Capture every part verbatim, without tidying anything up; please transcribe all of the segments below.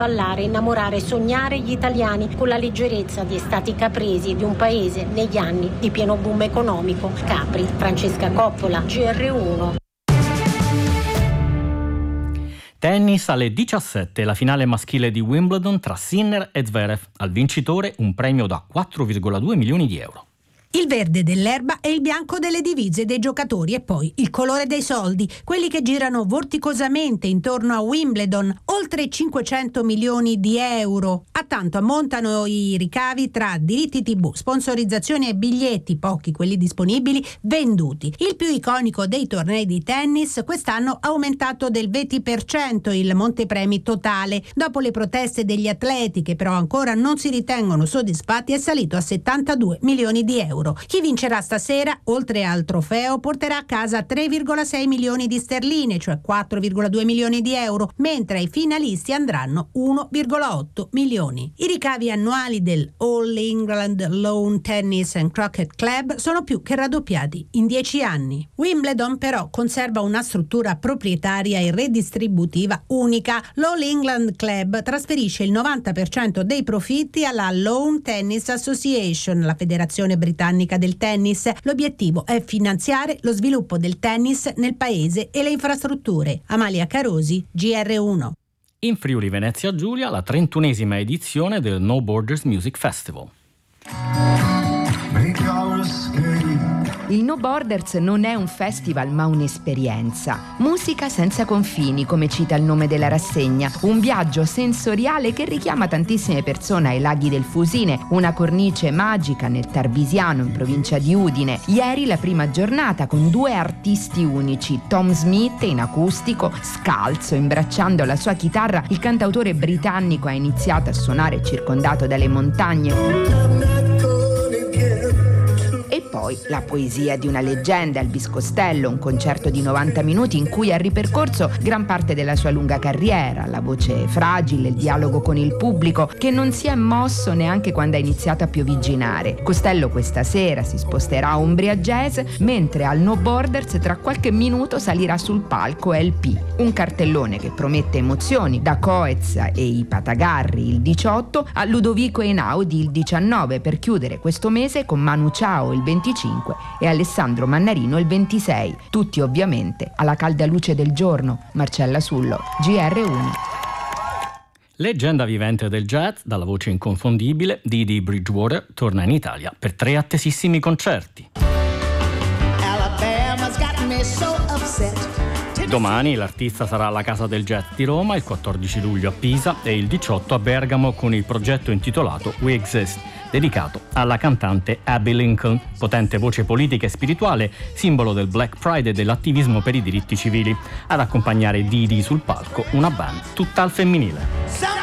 Ballare, innamorare, sognare gli italiani con la leggerezza di stati capresi di un paese negli anni di pieno boom economico. Capri, Francesca Coppola, G R uno. Tennis alle diciassette, la finale maschile di Wimbledon tra Sinner e Zverev. Al vincitore un premio da quattro virgola due milioni di euro. Il verde dell'erba e il bianco delle divise dei giocatori e poi il colore dei soldi, quelli che girano vorticosamente intorno a Wimbledon, oltre cinquecento milioni di euro. A tanto ammontano i ricavi tra diritti tivù, sponsorizzazioni e biglietti, pochi quelli disponibili, venduti. Il più iconico dei tornei di tennis quest'anno ha aumentato del venti per cento il montepremi totale. Dopo le proteste degli atleti, che però ancora non si ritengono soddisfatti, è salito a settantadue milioni di euro. Chi vincerà stasera, oltre al trofeo, porterà a casa tre virgola sei milioni di sterline, cioè quattro virgola due milioni di euro, mentre ai finalisti andranno uno virgola otto milioni. I ricavi annuali del All England Lawn Tennis and Croquet Club sono più che raddoppiati in dieci anni. Wimbledon però conserva una struttura proprietaria e redistributiva unica. L'All England Club trasferisce il novanta per cento dei profitti alla Lawn Tennis Association, la federazione britannica del tennis. L'obiettivo è finanziare lo sviluppo del tennis nel paese e le infrastrutture. Amalia Carosi, G R uno. In Friuli Venezia Giulia la trentunesima edizione del No Borders Music Festival. Il No Borders non è un festival ma un'esperienza. Musica senza confini, come cita il nome della rassegna. Un viaggio sensoriale che richiama tantissime persone ai laghi del Fusine, una cornice magica nel Tarbisiano in provincia di Udine. Ieri la prima giornata con due artisti unici, Tom Smith in acustico, scalzo, imbracciando la sua chitarra, il cantautore britannico ha iniziato a suonare circondato dalle montagne. E poi la poesia di una leggenda, Elvis Costello, un concerto di novanta minuti in cui ha ripercorso gran parte della sua lunga carriera, la voce fragile, il dialogo con il pubblico, che non si è mosso neanche quando ha iniziato a piovigginare. Costello questa sera si sposterà a Umbria Jazz, mentre al No Borders tra qualche minuto salirà sul palco L P. Un cartellone che promette emozioni, da Coez e i Patagarri il diciotto a Ludovico Einaudi il diciannove, per chiudere questo mese con Manu Chao il venticinque e Alessandro Mannarino il ventisei, tutti ovviamente alla calda luce del giorno. Marcella Sullo, G R uno. Leggenda vivente del jazz, dalla voce inconfondibile, Dee Bridgewater torna in Italia per tre attesissimi concerti. Domani l'artista sarà alla Casa del Jazz di Roma, il quattordici luglio a Pisa e il diciotto a Bergamo con il progetto intitolato We Exist, dedicato alla cantante Abby Lincoln, potente voce politica e spirituale, simbolo del Black Pride e dell'attivismo per i diritti civili. Ad accompagnare Didi sul palco una band tutta al femminile.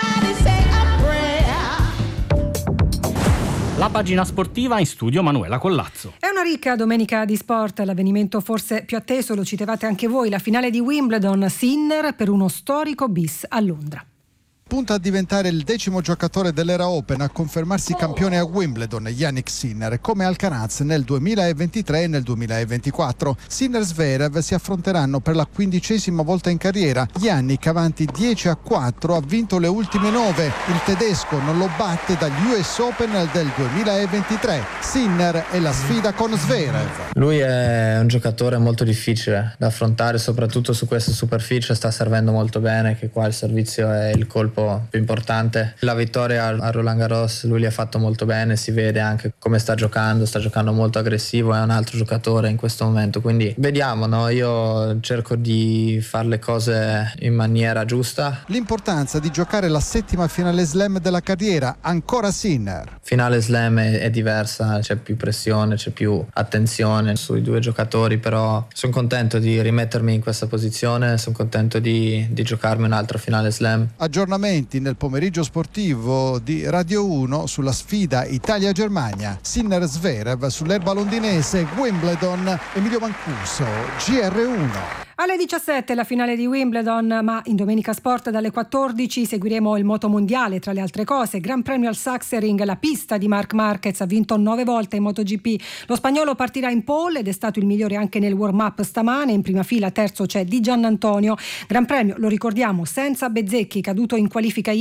La pagina sportiva, in studio Manuela Collazzo. È una ricca domenica di sport, l'avvenimento forse più atteso, lo citavate anche voi, la finale di Wimbledon, Sinner per uno storico bis a Londra. Punta a diventare il decimo giocatore dell'era Open a confermarsi campione a Wimbledon, Jannik Sinner, come Alcaraz nel duemilaventitré e nel duemilaventiquattro. Sinner e Zverev si affronteranno per la quindicesima volta in carriera. Jannik, avanti dieci a quattro, ha vinto le ultime nove. Il tedesco non lo batte dagli U S Open del duemilaventitré. Sinner è la sfida con Zverev. Lui è un giocatore molto difficile da affrontare, soprattutto su questa superficie. Sta servendo molto bene, che qua il servizio è il colpo più importante. La vittoria a Roland Garros lui li ha fatto molto bene, si vede anche come sta giocando, sta giocando molto aggressivo, è un altro giocatore in questo momento, quindi vediamo, no? Io cerco di fare le cose in maniera giusta. L'importanza di giocare la settima finale slam della carriera, ancora Sinner. Finale slam è, è diversa, c'è più pressione, c'è più attenzione sui due giocatori, però sono contento di rimettermi in questa posizione, sono contento di, di giocarmi un'altra finale slam. Aggiornamenti nel pomeriggio sportivo di Radio uno sulla sfida Italia-Germania. Sinner Zverev sull'erba londinese, Wimbledon, Emilio Mancuso, G R uno. Alle diciassette la finale di Wimbledon, ma in Domenica Sport dalle quattordici seguiremo il motomondiale, tra le altre cose. Gran premio al Sachsenring, la pista di Marc Marquez, ha vinto nove volte in MotoGP. Lo spagnolo partirà in pole ed è stato il migliore anche nel warm-up stamane. In prima fila, terzo, c'è Di Giannantonio. Gran premio, lo ricordiamo, senza Bezzecchi, caduto in qualifica